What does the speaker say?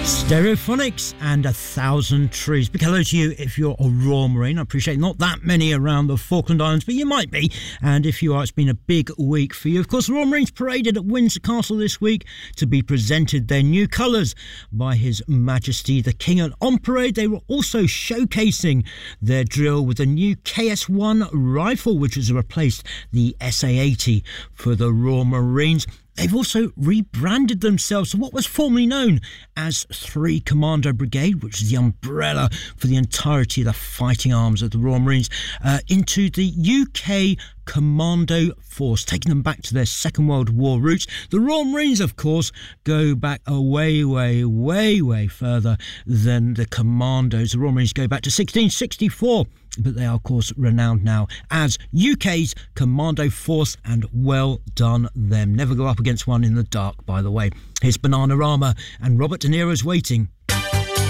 Stereophonics and 1,000 Trees. Big hello to you if you're a Royal Marine. I appreciate not that many around the Falkland Islands, but you might be. And if you are, it's been a big week for you. Of course, the Royal Marines paraded at Windsor Castle this week to be presented their new colours by His Majesty the King. And on parade, they were also showcasing their drill with a new KS-1 rifle, which has replaced the SA-80 for the Royal Marines. They've also rebranded themselves to what was formerly known as 3 Commando Brigade, which is the umbrella for the entirety of the fighting arms of the Royal Marines, into the UK Commando Force, taking them back to their Second World War roots. The Royal Marines, of course, go back a way further than the Commandos. The Royal Marines go back to 1664, but they are, of course, renowned now as UK's Commando Force, and well done them. Never go up against one in the dark, by the way. Here's Bananarama and Robert De Niro's Waiting.